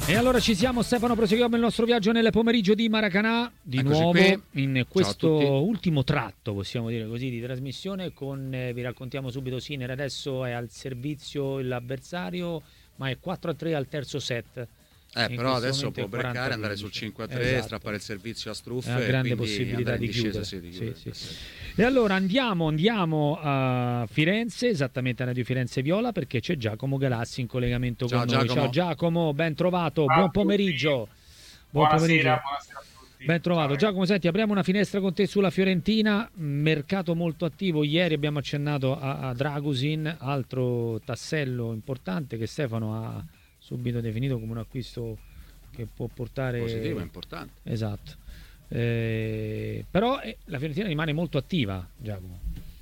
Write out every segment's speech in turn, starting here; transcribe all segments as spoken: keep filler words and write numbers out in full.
E allora ci siamo, Stefano, proseguiamo il nostro viaggio nel pomeriggio di Maracanã, di Eccoci nuovo qui. in questo ultimo tratto, possiamo dire così, di trasmissione con, eh, vi raccontiamo subito, Sinner adesso è al servizio l'avversario, ma è quattro a tre al terzo set. Eh, In però questo adesso momento può è quaranta breccare, a andare sul quindici. cinque a tre, Esatto. strappare il servizio a È struffe una e grande quindi possibilità andare in di discesa, chiudere. sì, di Sì, chiudere. sì, sì. E allora andiamo, andiamo a Firenze, esattamente a Radio Firenze Viola, perché c'è Giacomo Galassi in collegamento Ciao, con noi. Giacomo. Ciao Giacomo, ben trovato, Ciao buon a tutti. pomeriggio. Buon Buonasera, pomeriggio. buonasera a tutti. Ben trovato. Ciao, Giacomo, senti, apriamo una finestra con te sulla Fiorentina, mercato molto attivo. Ieri abbiamo accennato a, a Dragusin, altro tassello importante che Stefano ha subito definito come un acquisto che può portare... Positivo, è importante. Esatto. Eh, però eh, la Fiorentina rimane molto attiva, Giacomo.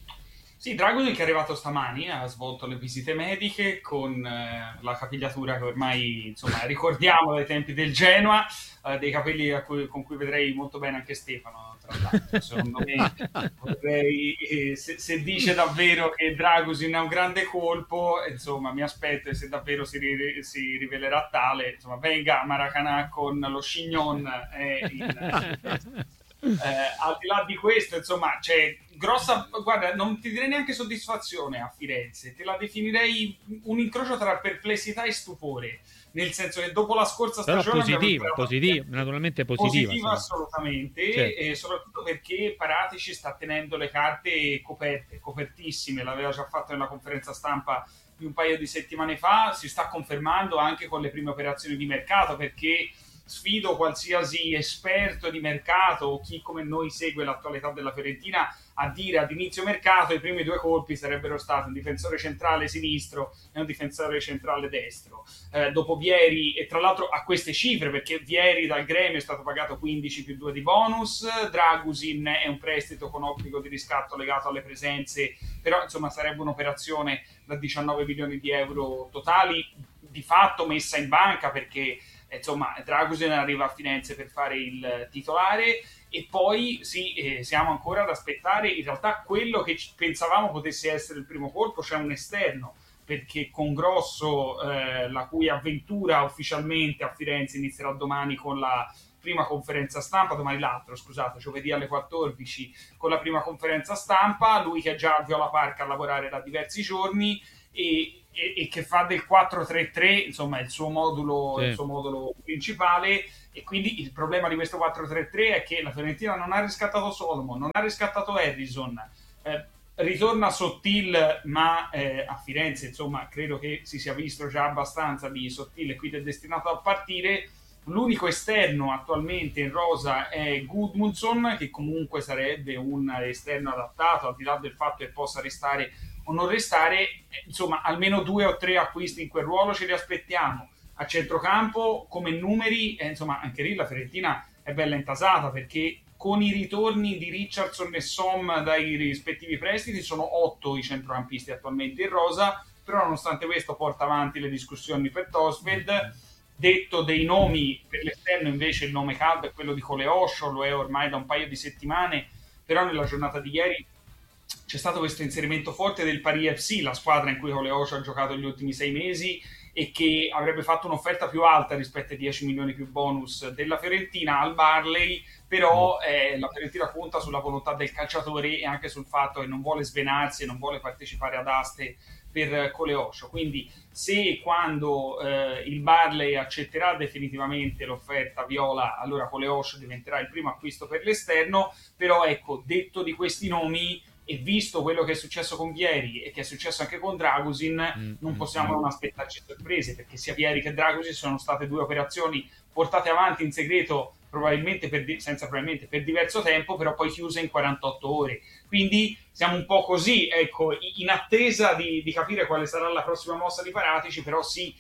Sì, Dragusin che è arrivato stamani, ha svolto le visite mediche con eh, la capigliatura che ormai insomma ricordiamo dai tempi del Genoa, eh, dei capelli a cui, con cui vedrei molto bene anche Stefano, tra l'altro. Secondo me, vorrei, eh, se, se dice davvero che Dragusin è un grande colpo, insomma mi aspetto, e se davvero si, ri, si rivelerà tale, insomma venga a Maracanã con lo Chignon eh, in... Eh, al di là di questo, insomma, c'è grossa, guarda, non ti direi neanche soddisfazione a Firenze, te la definirei un incrocio tra perplessità e stupore, nel senso che dopo la scorsa Però stagione positiva, positiva, naturalmente positiva, positiva sì. assolutamente, Certo. E soprattutto perché Paratici sta tenendo le carte coperte, copertissime, l'aveva già fatto nella conferenza stampa di un paio di settimane fa, si sta confermando anche con le prime operazioni di mercato, perché sfido qualsiasi esperto di mercato o chi come noi segue l'attualità della Fiorentina a dire ad inizio mercato i primi due colpi sarebbero stati un difensore centrale sinistro e un difensore centrale destro. Eh, dopo Vieri, e tra l'altro a queste cifre, perché Vieri dal Gremio è stato pagato quindici più due di bonus, Dragusin è un prestito con obbligo di riscatto legato alle presenze, però insomma sarebbe un'operazione da diciannove milioni di euro totali, di fatto messa in banca, perché insomma Dragusin arriva a Firenze per fare il titolare e poi sì, eh, siamo ancora ad aspettare in realtà quello che pensavamo potesse essere il primo colpo, cioè un esterno, perché con Grosso, eh, la cui avventura ufficialmente a Firenze inizierà domani con la prima conferenza stampa, domani l'altro, scusate, giovedì alle quattordici con la prima conferenza stampa, lui che è già a Viola Park a lavorare da diversi giorni e E, e che fa del quattro tre tre, insomma, il suo modulo, Sì. il suo modulo principale, e quindi il problema di questo quattro tre tre è che la Fiorentina non ha riscattato Solomon, non ha riscattato Harrison, eh, ritorna Sottil, ma eh, a Firenze, insomma, credo che si sia visto già abbastanza di Sottil e quindi è destinato a partire. L'unico esterno attualmente in rosa è Gudmundsson, che comunque sarebbe un esterno adattato, al di là del fatto che possa restare o non restare, insomma almeno due o tre acquisti in quel ruolo ce li aspettiamo. A centrocampo come numeri, eh, insomma anche lì la Fiorentina è bella intasata, perché con i ritorni di Richardson e Som dai rispettivi prestiti sono otto i centrocampisti attualmente in rosa, però nonostante questo porta avanti le discussioni per Tosved. Detto dei nomi, per l'esterno invece il nome caldo è quello di Coleoscio, lo è ormai da un paio di settimane, però nella giornata di ieri c'è stato questo inserimento forte del Paris F C, la squadra in cui Coleoscio ha giocato gli ultimi sei mesi e che avrebbe fatto un'offerta più alta rispetto ai dieci milioni più bonus della Fiorentina al Barley, però eh, la Fiorentina punta sulla volontà del calciatore e anche sul fatto che non vuole svenarsi e non vuole partecipare ad aste per Coleoscio. Quindi se e quando eh, il Barley accetterà definitivamente l'offerta viola, allora Coleoscio diventerà il primo acquisto per l'esterno. Però ecco, detto di questi nomi e visto quello che è successo con Vieri e che è successo anche con Dragusin, mm, non possiamo mm. non aspettarci sorprese, perché sia Vieri che Dragusin sono state due operazioni portate avanti in segreto, probabilmente per di- senza probabilmente per diverso tempo, però poi chiuse in quarantotto ore. Quindi siamo un po' così, ecco, in attesa di, di capire quale sarà la prossima mossa di Paratici, però sì,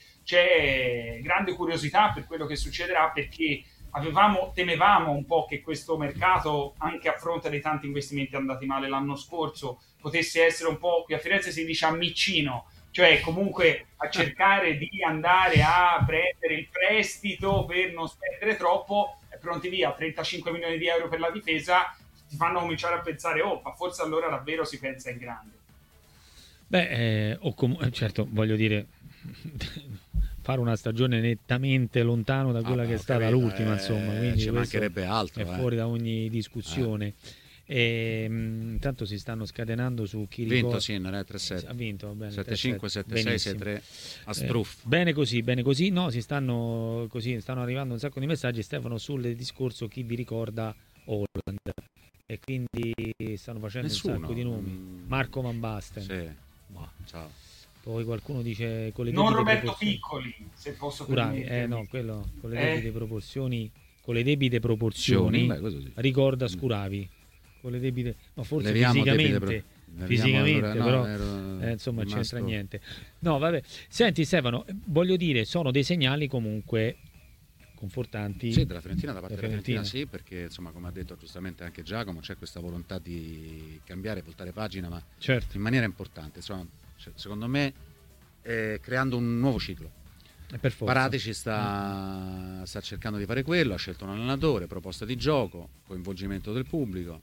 c'è grande curiosità per quello che succederà, perché avevamo, temevamo un po' che questo mercato, anche a fronte dei tanti investimenti andati male l'anno scorso, potesse essere un po', qui a Firenze si dice ammicino, cioè comunque a cercare di andare a prendere il prestito per non spendere troppo, e pronti via, trentacinque milioni di euro per la difesa, ti fanno cominciare a pensare, oh, ma forse allora davvero si pensa in grande. Beh, eh, o com- certo, voglio dire... fare una stagione nettamente lontano da quella ah, che è stata capito, l'ultima, eh, insomma, quindi ci mancherebbe altro, è eh. fuori da ogni discussione. Eh. E, mh, intanto si stanno scatenando su chi vinto ricorda... Sinner, eh, tre sette. Ha vinto, va bene, sette cinque, sette sei, sei tre a Struff. Eh, bene così, bene così. No, si stanno così, stanno arrivando un sacco di messaggi, Stefano, sul discorso chi vi ricorda Holland. E quindi stanno facendo Nessuno. un sacco di nomi. Mm. Marco Van Basten. Sì. Boh. Ciao. Poi qualcuno dice con le non debite Roberto proporzioni. Piccoli, se posso Scuravi, eh permettermi. no, quello con le Eh? debite proporzioni, con le debite proporzioni Beh, questo sì. ricorda Scuravi. Con le debite, no, forse Leviamo fisicamente, debite pro- fisicamente, leviamo, però no, ero eh, insomma rimasto- c'entra niente. No, vabbè. Senti Stefano, voglio dire, sono dei segnali comunque confortanti. Sì, della Fiorentina, da parte della della Fiorentina, Fiorentina. sì, perché insomma, come ha detto giustamente anche Giacomo, c'è questa volontà di cambiare, voltare pagina, ma Certo, in maniera importante. Insomma, cioè, secondo me, eh, creando un nuovo ciclo. è per forza. Paratici sta, sta cercando di fare quello, ha scelto un allenatore, proposta di gioco, coinvolgimento del pubblico.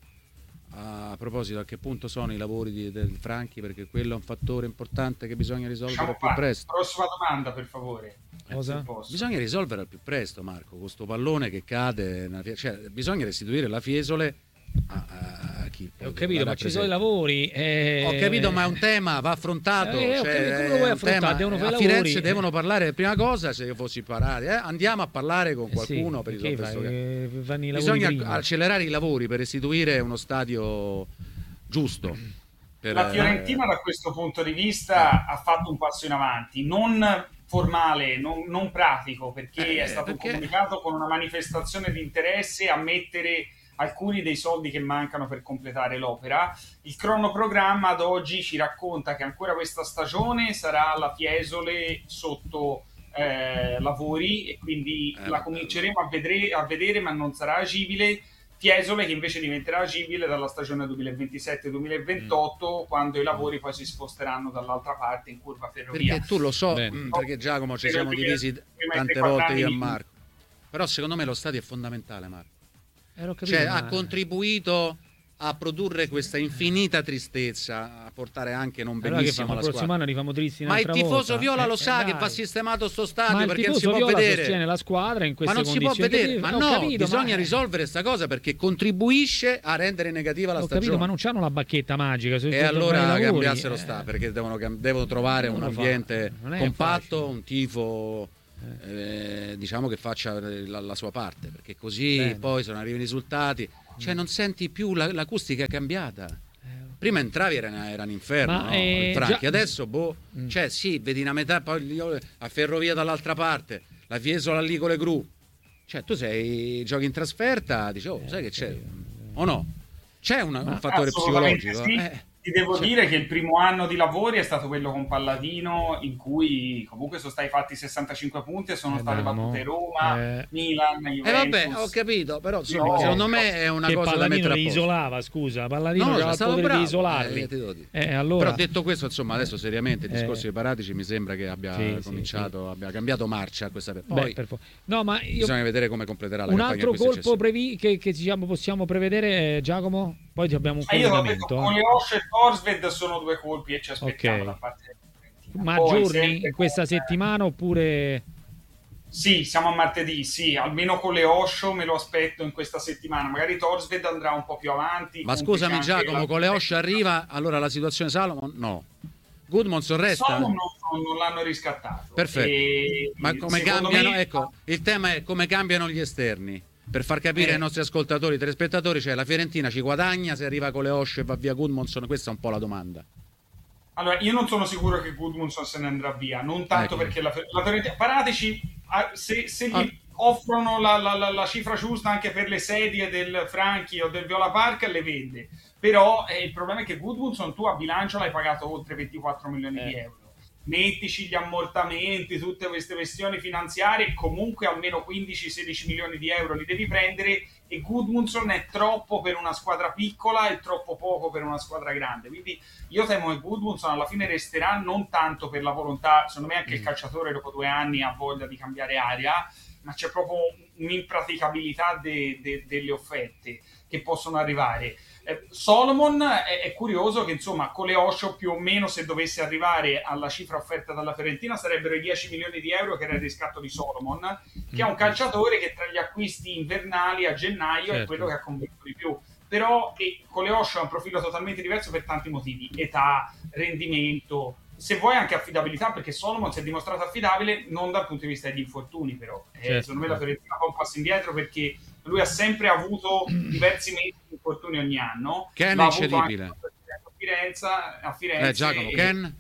A proposito, a che punto sono i lavori di, del Franchi? Perché quello è un fattore importante che bisogna risolvere Lasciamo al più fare. presto. Prossima domanda, per favore. Cosa? Se posso. Bisogna risolvere al più presto, Marco, con sto pallone che cade, nella fie- cioè, bisogna restituire la Fiesole a, a- a chi Eh, Ho la capito, ma ci sono i rappresenta. lavori. eh, Ho capito, ma è un tema, va affrontato. Eh, ho cioè, capito, come lo è vuoi un affrontare? tema. Devono fare A i lavori, Firenze eh. devono parlare, prima cosa, se io fossi parati, eh, andiamo a parlare con eh, qualcuno sì, per che risolvere fai? questo caso. Eh, fanno i lavori Bisogna prima. accelerare i lavori per restituire uno stadio giusto. Per, La Fiorentina da questo punto di vista ha fatto un passo in avanti, non formale, non, non pratico, perché Eh, è stato perché- comunicato con una manifestazione di interesse a mettere alcuni dei soldi che mancano per completare l'opera. Il cronoprogramma ad oggi ci racconta che ancora questa stagione sarà la Fiesole sotto eh, lavori e quindi Eh, la vabbè, cominceremo a vedere, a vedere, ma non sarà agibile. Fiesole che invece diventerà agibile dalla stagione duemilaventisette duemilaventotto, quando i lavori poi si sposteranno dall'altra parte in curva ferrovia. Perché tu lo so, Bene. mh, perché Giacomo ci Per siamo il divisi prima tante tre, quattro volte io e anni- Marco. Però secondo me lo stadio è fondamentale, Marco. Eh, l'ho capito, Cioè, ma- ha contribuito a produrre questa infinita tristezza, a portare anche non Allora che benissimo famo? la Il prossimo squadra. anno rifamo tristi Ma il un'altra tifoso volta? viola lo Eh, sa eh, che dai. va sistemato sto Ma stadio il perché non si tifoso può viola vedere. sostiene la squadra in Ma queste non si può condizioni. vedere, Che- ma ho no, capito, bisogna ma- risolvere sta cosa perché contribuisce a rendere negativa la Ho stagione. capito, ma non c'hanno la bacchetta magica. se- E se allora fare i lavori, cambiassero eh. sta perché devono, cam- devono trovare Non un lo fa, ambiente non è compatto, facile. un tifo eh, diciamo che faccia la, la sua parte, perché così Bene. poi se non arrivano i risultati, cioè non senti più la- l'acustica è cambiata. Prima entravi era, era un inferno, Ma, no? eh, Il Franchi. già- Adesso boh, Mm. cioè sì, vedi una metà, poi lì- a Ferrovia dall'altra parte, la Fiesola lì con le gru. Cioè tu sei giochi in trasferta, dici, oh, sai che c'è? O no? C'è una- un fattore Assolutamente psicologico. sì. eh. Ti devo Cioè- dire che il primo anno di lavori è stato quello con Palladino, in cui comunque sono stati fatti sessantacinque punti e sono Eh, state dai, mo. battute Roma, Eh. Milan, Eh Juventus. vabbè, ho capito, però insomma, No, secondo no. me è una che cosa da Palladino mettere a li posto. isolava, scusa, Palladino No, aveva è il stato potere bravo, di isolarli. eh, ti devo dire. Eh, allora, Però detto questo, insomma, adesso seriamente il Eh. discorso dei Paratici mi sembra che abbia Sì, sì, cominciato, abbia cambiato marcia questa per beh, poi per fo- no, ma io bisogna vedere come completerà la un campagna altro acquisti colpo eccessivi. previ- che, che diciamo, possiamo prevedere, eh, Giacomo? Poi ti abbiamo un Ma io ho detto collegamento. con eh. le Osce e Torsved sono due colpi e ci aspettiamo Ok. da parte della Fiorentina. Ma Poi aggiorni sempre in questa con- settimana oppure... Sì, siamo a martedì, sì, almeno con le Osho me lo aspetto in questa settimana. Magari Torsved andrà un po' più avanti. Ma complice scusami anche Giacomo, la- con le Osce arriva, allora la situazione Salomon? No. Goodmanson resta? Solomon non, non l'hanno riscattato. Perfetto. E- Ma come secondo cambiano, me- ecco, il tema è come cambiano gli esterni. Per far capire Eh. ai nostri ascoltatori, telespettatori, cioè la Fiorentina ci guadagna se arriva con le Osce e va via Goodmanson? Questa è un po' la domanda. Allora, io non sono sicuro che Gudmundsson se ne andrà via, non tanto Ecco. perché la, la Fiorentina... Parateci, ah, se, se gli Ah. offrono la, la- la- la cifra giusta anche per le sedie del Franchi o del Viola Park, le vende. Però eh, il problema è che Gudmundsson tu a bilancio l'hai pagato oltre ventiquattro milioni di Eh. euro. Mettici gli ammortamenti, tutte queste questioni finanziarie, comunque almeno quindici sedici milioni di euro li devi prendere e Gudmundsson è troppo per una squadra piccola e troppo poco per una squadra grande. Quindi io temo che Gudmundsson alla fine resterà non tanto per la volontà, secondo me anche il calciatore dopo due anni ha voglia di cambiare aria, ma c'è proprio un'impraticabilità de, de, delle offerte che possono arrivare. Eh, Solomon è, è curioso che insomma con le Osho più o meno, se dovesse arrivare alla cifra offerta dalla Fiorentina, sarebbero i dieci milioni di euro che era il riscatto di Solomon, che è un calciatore che tra gli acquisti invernali a gennaio certo. è quello che ha convinto di più. Però e, con le Osho ha un profilo totalmente diverso per tanti motivi: età, rendimento, se vuoi anche affidabilità, perché Solomon si è dimostrato affidabile non dal punto di vista degli infortuni, però eh, certo. secondo me la Fiorentina fa un passo indietro, perché lui ha sempre avuto diversi mesi di infortuni ogni anno. Ken è incedibile a Firenze, a Firenze eh, Giacomo, e... Ken?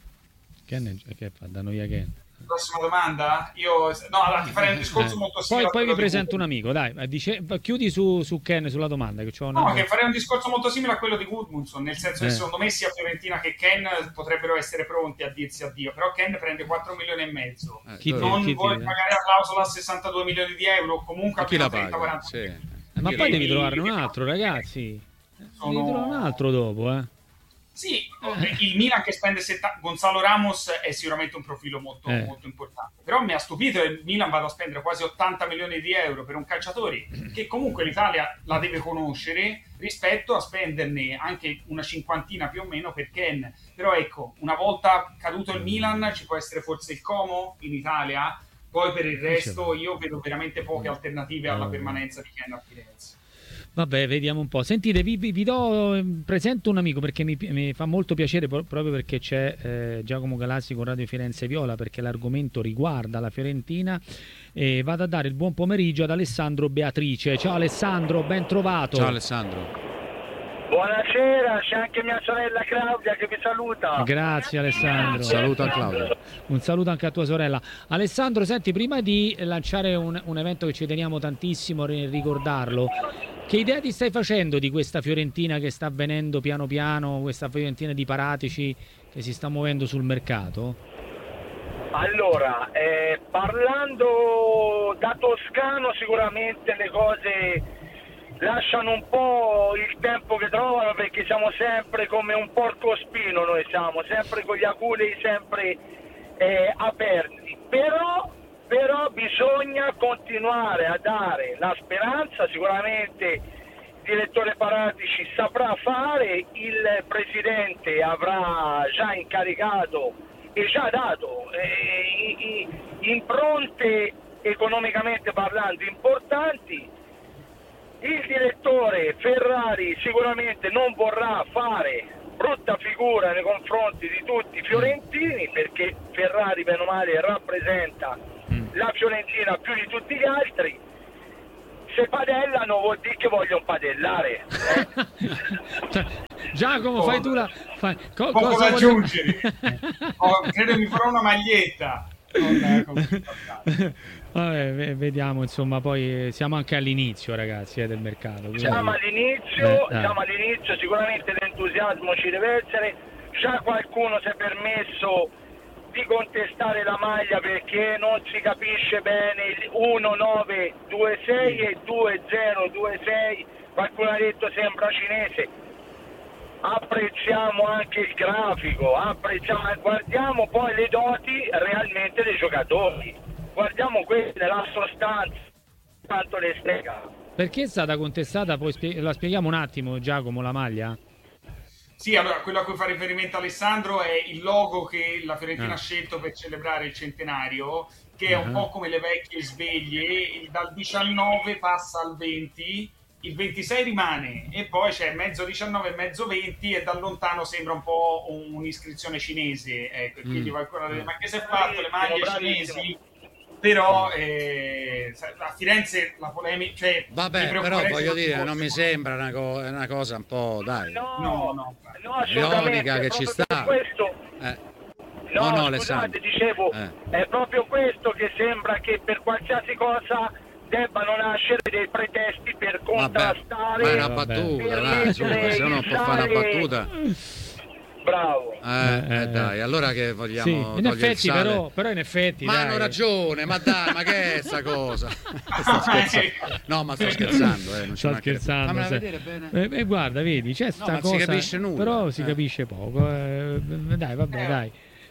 Ken è... che fa da noi a Ken? Prossima domanda? Io no, allora ti farei un discorso eh. molto simile. Poi, poi vi presento un amico, dai, dice, chiudi su, su Ken sulla domanda. Che c'ho una... No, che farei un discorso molto simile a quello di Gudmundsson, nel senso che eh. secondo me sia Fiorentina che Ken potrebbero essere pronti a dirsi addio, però Ken prende quattro milioni e mezzo. Eh, chi non chi vuoi ti... pagare la clausola a sessantadue milioni di euro, comunque chi la paga? quaranta sì. eh, ma poi devi trovare un altro, ragazzi. Sono... devi trovare un altro dopo, eh. Sì, il Milan che spende settanta... Gonzalo Ramos è sicuramente un profilo molto, eh. molto importante, però mi ha stupito che il Milan vada a spendere quasi ottanta milioni di euro per un calciatore che comunque l'Italia la deve conoscere, rispetto a spenderne anche una cinquantina più o meno per Ken. Però ecco, una volta caduto il Milan ci può essere forse il Como in Italia, poi per il resto io vedo veramente poche alternative alla permanenza di Ken a Firenze. Vabbè, vediamo un po'. Sentite, vi, vi, vi do, presento un amico, perché mi, mi fa molto piacere, proprio perché c'è eh, Giacomo Galassi con Radio Firenze Viola, perché l'argomento riguarda la Fiorentina, e vado a dare il buon pomeriggio ad Alessandro Beatrice. Ciao Alessandro, ben trovato. Ciao Alessandro. Buonasera, c'è anche mia sorella Claudia che vi saluta. Grazie Alessandro. Un saluto a Claudia. Un saluto anche a tua sorella. Alessandro, senti, prima di lanciare un, un evento che ci teniamo tantissimo a ricordarlo, che idea ti stai facendo di questa Fiorentina che sta avvenendo piano piano, questa Fiorentina di Paratici che si sta muovendo sul mercato? Allora, eh, parlando da toscano, sicuramente le cose lasciano un po' il tempo che trovano, perché siamo sempre come un porcospino, noi siamo sempre con gli aculei sempre eh, aperti, però, però bisogna continuare a dare la speranza. Sicuramente il direttore Paratici saprà fare, il presidente avrà già incaricato e già dato eh, impronte economicamente parlando importanti. Il direttore Ferrari sicuramente non vorrà fare brutta figura nei confronti di tutti i fiorentini, perché Ferrari bene o male rappresenta la Fiorentina più di tutti gli altri. Se padellano vuol dire che vogliono padellare. Eh? Giacomo, fai tu la... Fai... Co- Poco cosa da aggiungere. oh, credo mi farò una maglietta. Vabbè, vediamo, insomma, poi siamo anche all'inizio, ragazzi, eh, del mercato. Quindi... Siamo all'inizio, eh, siamo all'inizio, sicuramente l'entusiasmo ci deve essere. Già qualcuno si è permesso di contestare la maglia perché non si capisce bene il uno nove due sei e due zero due sei, qualcuno ha detto sembra cinese. Apprezziamo anche il grafico, apprezziamo, guardiamo poi le doti realmente dei giocatori, guardiamo questa, la sostanza, quanto le spiega. Perché è stata contestata? Poi spie- la spieghiamo un attimo, Giacomo, la maglia? Sì, allora quello a cui fa riferimento Alessandro è il logo che la Fiorentina ah. ha scelto per celebrare il centenario, che è un uh-huh. po' come le vecchie sveglie, dal diciannove passa al venti, il ventisei rimane e poi c'è mezzo diciannove e mezzo venti, e da lontano sembra un po' un'iscrizione cinese, ecco, mm. quindi qualcuno dice, ma che si è fatto le maglie cinesi? Però eh, a Firenze la polemica, cioè, vabbè, però voglio dire, non mi sembra una, co- una cosa un po', dai, no, no, no, no, ironica che ci sta. Questo... Eh. No, no, no, scusate, dicevo, eh. è proprio questo che sembra che per qualsiasi cosa debbano nascere dei pretesti per contrastare. Vabbè, ma è una battuta, dai, se no non può fare una battuta. Bravo. Eh, eh, dai, allora che vogliamo sì, in effetti, il sale? però, però in effetti ma dai. hanno ragione, ma dai, ma che è sta cosa? sto scherzando. No, ma sto scherzando, eh, non sto scherzando. Fammela vedere bene. Eh, eh, guarda, vedi, c'è sta no, cosa, si capisce nulla. però si eh. capisce poco. Eh, dai, vabbè, eh. dai.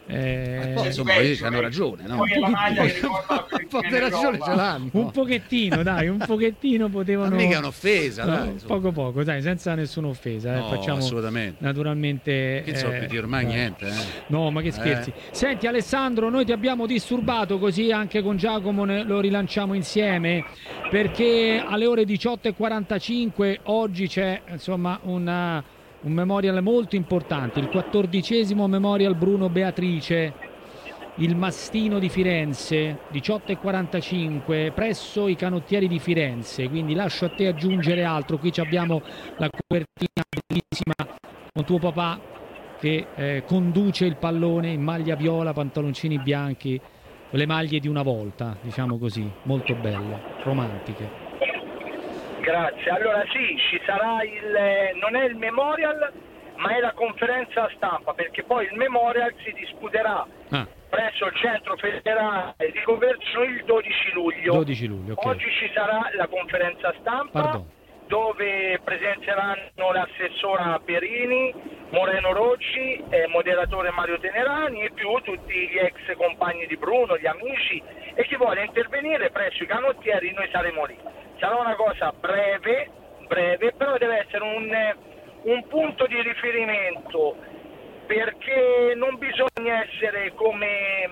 Eh, Poi, insomma, peggio, hanno eh. ragione, no? Poi è la maglia che ricorda la Un po' Fiorentina di in ragione Europa. ce l'hanno. un pochettino, dai, un pochettino potevano. Ma mica è un'offesa, No, dai, insomma. poco poco, dai, senza nessuna offesa. Eh. No, Facciamo assolutamente. naturalmente. Che so, eh, ormai eh. niente, eh. No, ma che scherzi. Senti Alessandro, noi ti abbiamo disturbato, così anche con Giacomo ne- lo rilanciamo insieme, perché alle ore diciotto e quarantacinque oggi c'è insomma una, un memorial molto importante, il quattordicesimo memorial Bruno Beatrice, il Mastino di Firenze, diciotto e quarantacinque presso i Canottieri di Firenze. Quindi lascio a te aggiungere altro. Qui ci abbiamo la copertina bellissima con tuo papà che eh, conduce il pallone in maglia viola, pantaloncini bianchi, le maglie di una volta, diciamo così, molto belle, romantiche. Grazie. Allora sì, ci sarà il non è il memorial, ma è la conferenza stampa, perché poi il memorial si disputerà Ah, presso il centro federale di Conversione il dodici luglio. dodici luglio, ok. Oggi ci sarà la conferenza stampa Pardon. dove presenteranno l'assessora Perini, Moreno Rocci, eh, moderatore Mario Tenerani e più tutti gli ex compagni di Bruno, gli amici e chi vuole intervenire presso i Canottieri. Noi saremo lì. Sarà una cosa breve, breve, però deve essere un, un punto di riferimento, perché non bisogna essere come,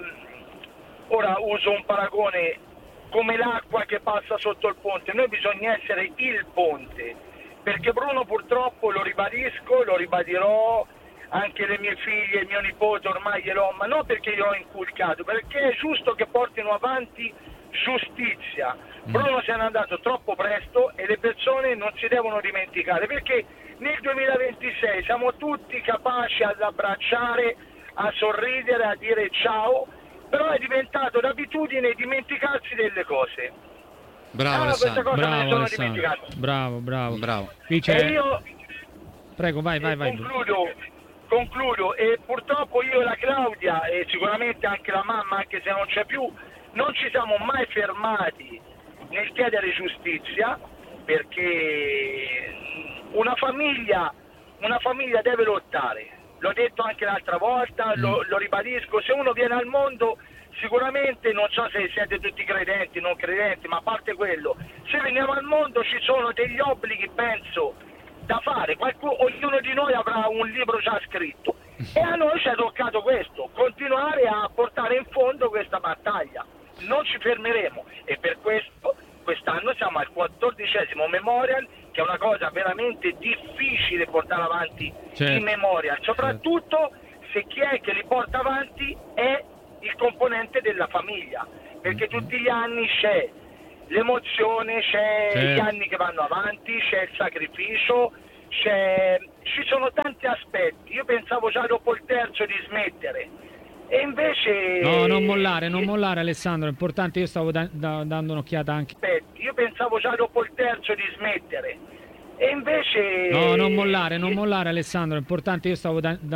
ora uso un paragone, come l'acqua che passa sotto il ponte. Noi bisogna essere il ponte, perché Bruno purtroppo, lo ribadisco, lo ribadirò, anche le mie figlie, il mio nipote ormai gliel'ho, ma non perché gliel'ho inculcato, perché è giusto che portino avanti giustizia. Bruno se n'è andato troppo presto e le persone non si devono dimenticare, perché nel duemilaventisei siamo tutti capaci ad abbracciare, a sorridere, a dire ciao, però è diventato d'abitudine dimenticarsi delle cose. Bravo Ah, questa Alessandro. cosa me ne Bravo sono Alessandro, dimenticato. bravo, bravo. Bravo. Qui E c'è. io Prego, vai, vai, vai. concludo, concludo e purtroppo io e la Claudia e sicuramente anche la mamma, anche se non c'è più, non ci siamo mai fermati nel chiedere giustizia, perché una famiglia, una famiglia deve lottare. L'ho detto anche l'altra volta, lo, lo ribadisco, se uno viene al mondo sicuramente, non so se siete tutti credenti, non credenti, ma a parte quello, se veniamo al mondo ci sono degli obblighi, penso, da fare. Qualcuno, ognuno di noi avrà un libro già scritto e a noi ci è toccato questo, continuare a portare in fondo questa battaglia. Non ci fermeremo e per questo quest'anno siamo al quattordicesimo memorial, che è una cosa veramente difficile portare avanti, Certo. i memorial, soprattutto se chi è che li porta avanti è il componente della famiglia, perché tutti gli anni c'è l'emozione, c'è Certo. gli anni che vanno avanti, c'è il sacrificio, c'è... ci sono tanti aspetti. Io pensavo già dopo il terzo di smettere e invece No, non mollare, non mollare Alessandro, è importante, io stavo da- da- dando un'occhiata anche. aspetti. Io pensavo già dopo il terzo di smettere e invece No, non mollare, non mollare Alessandro, è importante, io stavo da-